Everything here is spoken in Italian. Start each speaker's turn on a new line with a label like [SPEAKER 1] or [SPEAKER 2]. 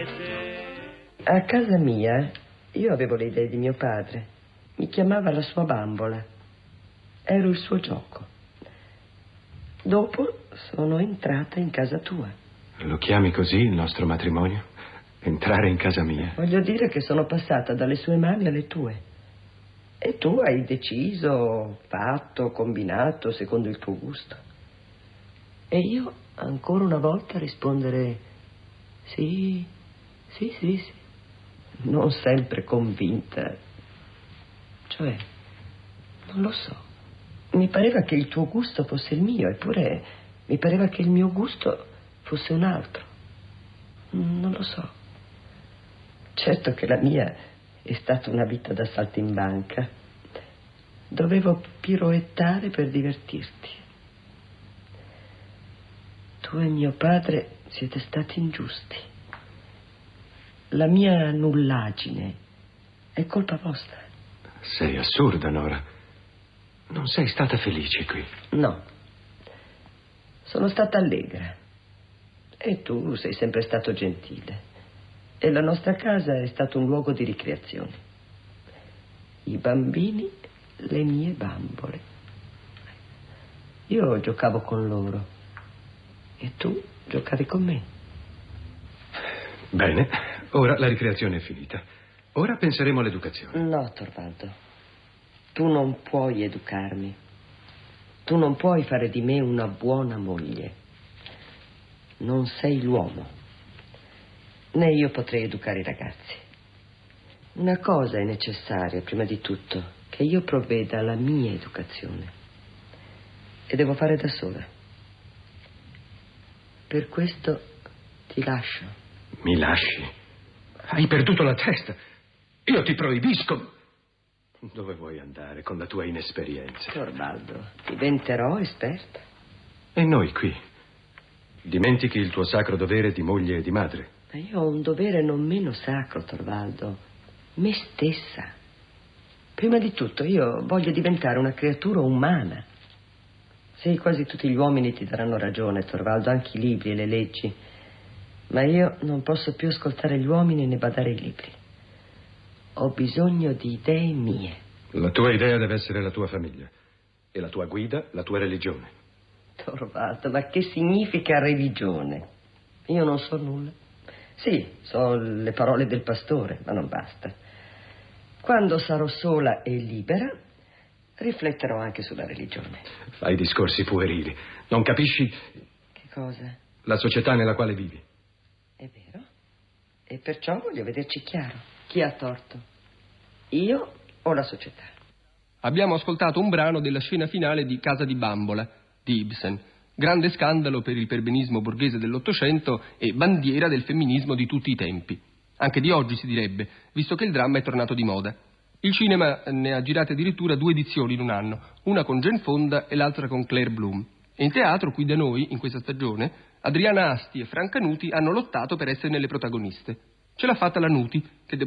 [SPEAKER 1] A casa mia io avevo le idee di mio padre. Mi chiamava la sua bambola. Ero il suo gioco. Dopo sono entrata in casa tua.
[SPEAKER 2] Lo chiami così il nostro matrimonio? Entrare in casa mia?
[SPEAKER 1] Voglio dire che sono passata dalle sue mani alle tue. E tu hai deciso, fatto, combinato secondo il tuo gusto. E io ancora una volta rispondere sì, sì, sì, sì. Non sempre convinta. Cioè, non lo so. Mi pareva che il tuo gusto fosse il mio, eppure mi pareva che il mio gusto fosse un altro. Non lo so. Certo che la mia è stata una vita da saltimbanca. Dovevo piroettare per divertirti. Tu e mio padre siete stati ingiusti. La mia nullaggine è colpa vostra.
[SPEAKER 2] Sei assurda, Nora. Non sei stata felice qui.
[SPEAKER 1] No. Sono stata allegra. E tu sei sempre stato gentile. E la nostra casa è stato un luogo di ricreazione. I bambini, le mie bambole. Io giocavo con loro. E tu giocavi con me.
[SPEAKER 2] Bene, ora la ricreazione è finita. Ora penseremo all'educazione.
[SPEAKER 1] No, Torvaldo. Tu non puoi educarmi. Tu non puoi fare di me una buona moglie. Non sei l'uomo. Né io potrei educare i ragazzi. Una cosa è necessaria, prima di tutto, che io provveda alla mia educazione. E devo fare da sola. Per questo ti lascio.
[SPEAKER 2] Mi lasci? Hai perduto la testa. Io ti proibisco. Dove vuoi andare con la tua inesperienza?
[SPEAKER 1] Torvaldo, diventerò esperta.
[SPEAKER 2] E noi qui? Dimentichi il tuo sacro dovere di moglie e di madre.
[SPEAKER 1] Ma io ho un dovere non meno sacro, Torvaldo. Me stessa. Prima di tutto io voglio diventare una creatura umana. Sì, quasi tutti gli uomini ti daranno ragione, Torvaldo, anche i libri e le leggi. Ma io non posso più ascoltare gli uomini né badare ai libri. Ho bisogno di idee mie.
[SPEAKER 2] La tua idea deve essere la tua famiglia. E la tua guida, la tua religione.
[SPEAKER 1] Torvaldo, ma che significa religione? Io non so nulla. Sì, so le parole del pastore, ma non basta. Quando sarò sola e libera, rifletterò anche sulla religione.
[SPEAKER 2] Fai discorsi puerili. Non capisci
[SPEAKER 1] Che cosa?
[SPEAKER 2] la società nella quale vivi.
[SPEAKER 1] È vero. E perciò voglio vederci chiaro. Chi ha torto? Io o la società?
[SPEAKER 3] Abbiamo ascoltato un brano della scena finale di Casa di Bambola, di Ibsen. Grande scandalo per il perbenismo borghese dell'Ottocento e bandiera del femminismo di tutti i tempi. Anche di oggi si direbbe, visto che il dramma è tornato di moda. Il cinema ne ha girate addirittura 2 edizioni in un anno, una con Jane Fonda e l'altra con Claire Bloom. E in teatro, qui da noi, in questa stagione, Adriana Asti e Franca Nuti hanno lottato per essere le protagoniste. Ce l'ha fatta la Nuti, che